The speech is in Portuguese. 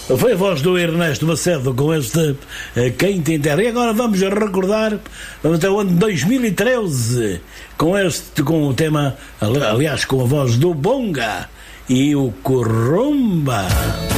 Foi a voz do Ernesto Macedo com este Quem Tem Terra. E agora vamos recordar, vamos até o ano 2013 com o tema, aliás, com a voz do Bonga e o Corromba.